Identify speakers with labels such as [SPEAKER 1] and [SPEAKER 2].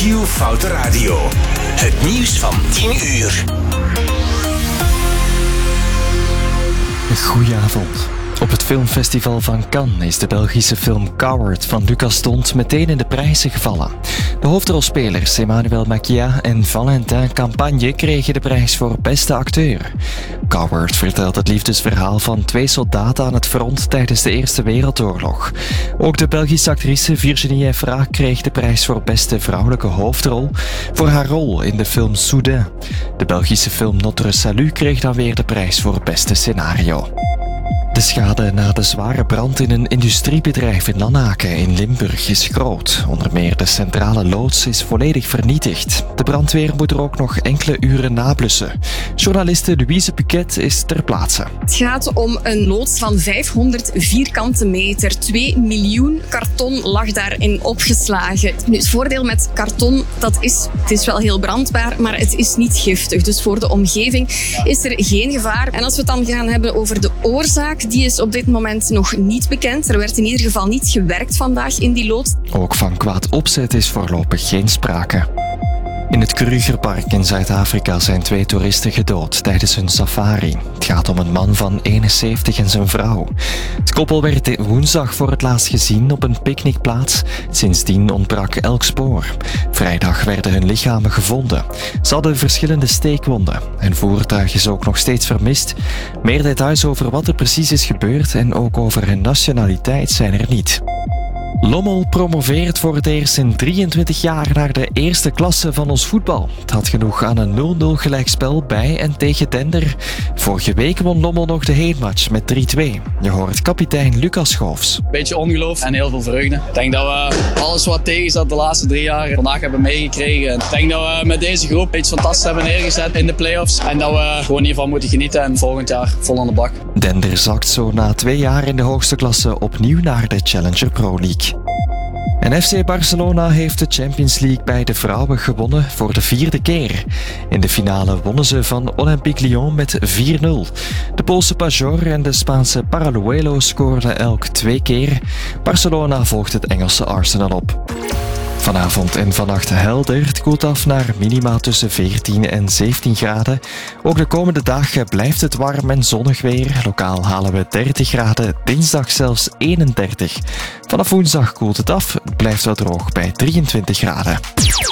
[SPEAKER 1] Q-Foute Radio. Het nieuws van 10 uur.
[SPEAKER 2] Goedenavond. Op het filmfestival van Cannes is de Belgische film Coward van Lucas D'Hondt meteen in de prijzen gevallen. De hoofdrolspelers Emmanuel Maquia en Valentin Campagne kregen de prijs voor beste acteur. Coward vertelt het liefdesverhaal van 2 soldaten aan het front tijdens de Eerste Wereldoorlog. Ook de Belgische actrice Virginie Efira kreeg de prijs voor beste vrouwelijke hoofdrol voor haar rol in de film Soudain. De Belgische film Notre Salut kreeg dan weer de prijs voor beste scenario. De schade na de zware brand in een industriebedrijf in Lanaken in Limburg is groot. Onder meer de centrale loods is volledig vernietigd. De brandweer moet er ook nog enkele uren nablussen. Journaliste Louise Puquet is ter plaatse.
[SPEAKER 3] Het gaat om een loods van 500 vierkante meter. 2 miljoen karton lag daarin opgeslagen. Nu, het voordeel met karton, het is wel heel brandbaar, maar het is niet giftig. Dus voor de omgeving is er geen gevaar. En als we het dan gaan hebben over de oorzaak, die is op dit moment nog niet bekend. Er werd in ieder geval niet gewerkt vandaag in die loods.
[SPEAKER 2] Ook van kwaad opzet is voorlopig geen sprake. In het Krugerpark in Zuid-Afrika zijn 2 toeristen gedood tijdens hun safari. Het gaat om een man van 71 en zijn vrouw. Het koppel werd woensdag voor het laatst gezien op een picknickplaats. Sindsdien ontbrak elk spoor. Vrijdag werden hun lichamen gevonden. Ze hadden verschillende steekwonden. Hun voertuig is ook nog steeds vermist. Meer details over wat er precies is gebeurd en ook over hun nationaliteit zijn er niet. Lommel promoveert voor het eerst in 23 jaar naar de eerste klasse van ons voetbal. Het had genoeg aan een 0-0 gelijkspel bij en tegen Dender. Vorige week won Lommel nog de heenmatch met 3-2. Je hoort kapitein Lucas Schoofs.
[SPEAKER 4] Beetje ongeloof en heel veel vreugde. Ik denk dat we alles wat tegen zat de laatste 3 jaar vandaag hebben meegekregen. Ik denk dat we met deze groep iets fantastisch hebben neergezet in de play-offs. En dat we gewoon hiervan moeten genieten en volgend jaar vol aan de bak.
[SPEAKER 2] Dender zakt zo na 2 jaar in de hoogste klasse opnieuw naar de Challenger Pro League. En FC Barcelona heeft de Champions League bij de vrouwen gewonnen voor de 4e keer. In de finale wonnen ze van Olympique Lyon met 4-0. De Poolse Pajor en de Spaanse Paraluelo scoorden elk 2 keer. Barcelona volgt het Engelse Arsenal op. Vanavond en vannacht helder. Het koelt af naar minima tussen 14 en 17 graden. Ook de komende dagen blijft het warm en zonnig weer. Lokaal halen we 30 graden, dinsdag zelfs 31. Vanaf woensdag koelt het af. Het blijft wel droog bij 23 graden.